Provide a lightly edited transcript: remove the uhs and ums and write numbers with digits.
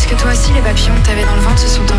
que toi aussi les papillons que t'avais dans le ventre se sont